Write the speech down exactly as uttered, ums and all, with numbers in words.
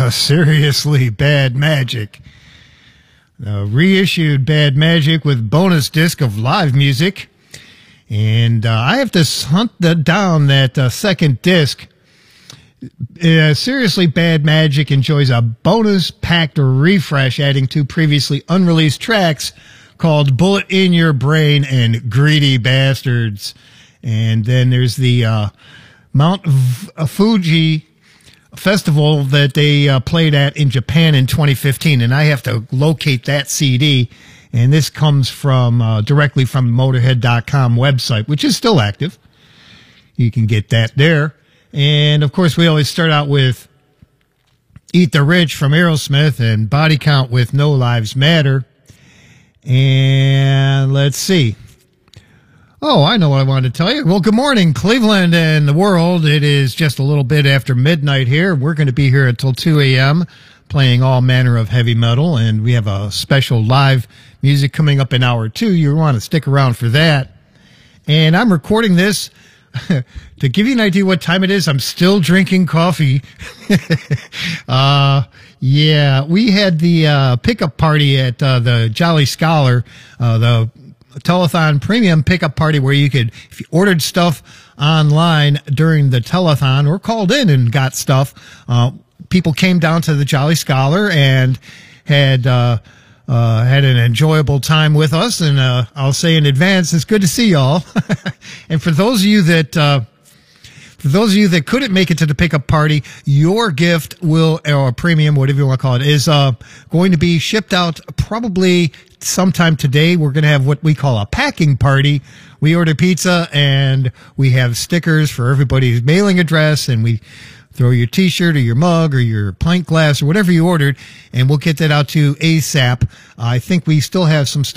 uh, Seriously Bad Magic. Uh, reissued Bad Magic with bonus disc of live music. And uh, I have to hunt the, down that uh, second disc. Uh, Seriously Bad Magic enjoys a bonus packed refresh, adding two previously unreleased tracks called Bullet in Your Brain and Greedy Bastards. And then there's the uh, Mount v- Fuji festival that they uh, played at in Japan in twenty fifteen, and I have to locate that C D. And this comes from uh, directly from the Motorhead dot com website, which is still active. You can get that there. And of course, we always start out with Eat the Rich from Aerosmith and Body Count with No Lives Matter. And let's see. Oh, I know what I wanted to tell you. Well, good morning, Cleveland and the world. It is just a little bit after midnight here. We're going to be here until two a.m. playing all manner of heavy metal, and we have a special live music coming up in hour two. You want to stick around for that. And I'm recording this to give you an idea what time it is. I'm still drinking coffee. uh, yeah, we had the uh, pickup party at uh, the Jolly Scholar, uh, the telethon premium pickup party, where you could, if you ordered stuff online during the telethon or called in and got stuff, uh, people came down to the Jolly Scholar and had uh, uh, had an enjoyable time with us. And uh, I'll say in advance, it's good to see y'all. And for those of you that uh, for those of you that couldn't make it to the pickup party, your gift will, or premium, whatever you want to call it, is uh, going to be shipped out probably sometime today. We're going to have what we call a packing party. We order pizza and we have stickers for everybody's mailing address, and we throw your t-shirt or your mug or your pint glass or whatever you ordered, and we'll get that out to you ASAP. I think we still have some stuff